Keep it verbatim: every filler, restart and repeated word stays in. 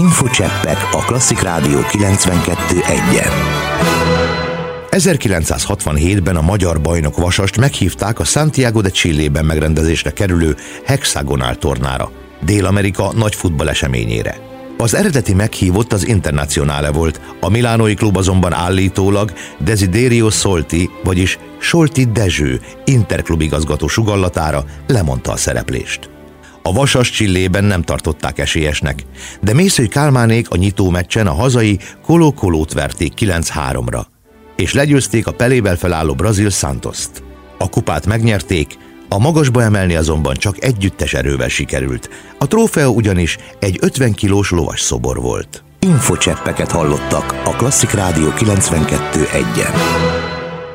Infocseppek a Klasszik Rádió kilencvenkettő egyen. ezerkilencszázhatvanhétben a magyar bajnok Vasast meghívták a Santiago de Chilében megrendezésre kerülő Hexagonal tornára, Dél-Amerika nagy futballeseményére. Az eredeti meghívott az Internazionale volt, a milánói klub azonban állítólag Desiderio Solti, vagyis Solti Dezső interklubigazgató sugallatára lemondta a szereplést. A Vasas Chilében nem tartották esélyesnek, de Mészöly Kálmánék a nyitó meccsen a hazai Colo-Colót verték kilenc háromra, és legyőzték a Pelével felálló brazil Santoszt. A kupát megnyerték, a magasba emelni azonban csak együttes erővel sikerült. A trófeó ugyanis egy ötven kilós lovas szobor volt. Infocseppeket hallottak a Klasszik Rádió kilencvenkettő egyen.